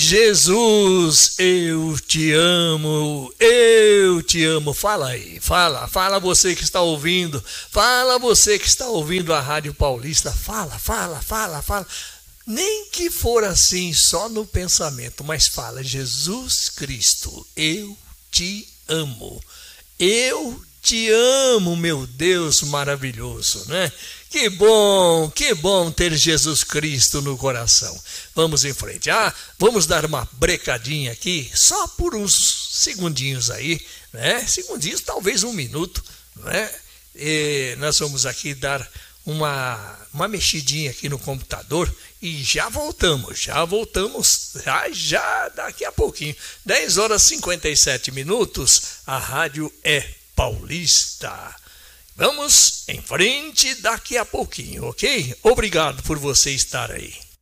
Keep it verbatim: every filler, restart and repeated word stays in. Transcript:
Jesus, eu te amo, eu te amo. Fala aí, fala, fala você que está ouvindo, fala você que está ouvindo a Rádio Paulista, fala, fala, fala, fala. Nem que for assim, só no pensamento, mas fala: Jesus Cristo, eu te amo, eu te amo, meu Deus maravilhoso, né? Que bom, que bom ter Jesus Cristo no coração. Vamos em frente. Ah, vamos dar uma brecadinha aqui, só por uns segundinhos aí, né? Segundinhos, talvez um minuto, né? E nós vamos aqui dar uma, uma mexidinha aqui no computador e já voltamos, já voltamos, já, já daqui a pouquinho. dez horas e cinquenta e sete minutos, a rádio é Paulista. Vamos em frente daqui a pouquinho, ok? Obrigado por você estar aí.